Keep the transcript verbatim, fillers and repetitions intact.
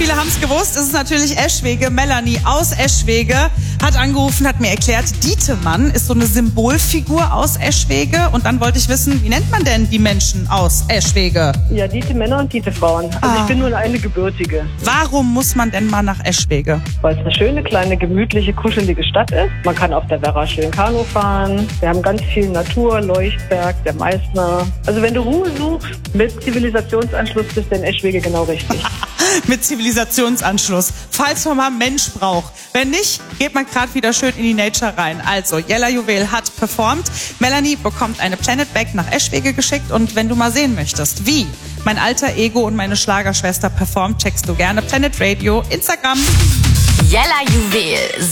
Viele haben es gewusst, es ist natürlich Eschwege. Melanie aus Eschwege hat angerufen, hat mir erklärt, Dietemann ist so eine Symbolfigur aus Eschwege. Und dann wollte ich wissen, wie nennt man denn die Menschen aus Eschwege? Ja, Diete-Männer und Diete-Frauen. Also Ah. ich bin nur eine Gebürtige. Warum muss man denn mal nach Eschwege? Weil es eine schöne, kleine, gemütliche, kuschelige Stadt ist. Man kann auf der Werra schön Kanu fahren. Wir haben ganz viel Natur, Leuchtberg, der Meißner. Also wenn du Ruhe suchst, mit Zivilisationsanschluss bist du in Eschwege genau richtig. Mit Zivilisationsanschluss, falls man mal Mensch braucht. Wenn nicht, geht man gerade wieder schön in die Nature rein. Also, Jella Juwel hat performt. Melanie bekommt eine Planet Bag nach Eschwege geschickt. Und wenn du mal sehen möchtest, wie mein alter Ego und meine Schlagerschwester performt, checkst du gerne Planet Radio, Instagram. Jella Juwel.